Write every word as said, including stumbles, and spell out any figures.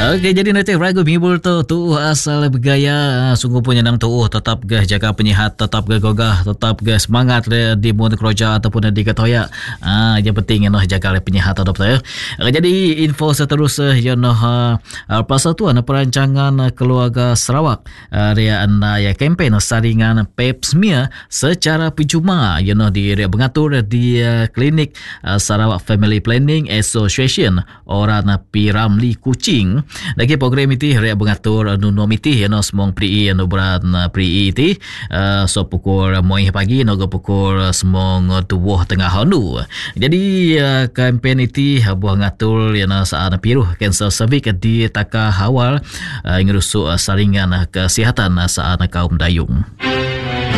Okey, jadi nanti ragu mibul tu tu asal bergaya sungguh punya nang tu tetap gah jaga penyihat, tetap gah gogah, tetap gah semangat le di mun kerja ataupun di katoya. Ah, yang penting noh jaga le penyihat atau betul. Jadi info seterusnya ya noh persatuan perancangan keluarga Sarawak ria anda ya kempen saringan Pap Smear secara percuma ya noh di ria mengatur di klinik Sarawak Family Planning Association orang P Ramlee Kuching. Lagi program itu ria mengatur nuno miti ya no semong pri anu berat pri itu uh, so pukul moi pagi no pukul semong tubuh tengah handu. Jadi uh, kempen itu buah ngatur ya no saat piruh kanser cervix di taka awal uh, ngerusu uh, saringan kesihatan saat kaum dayung.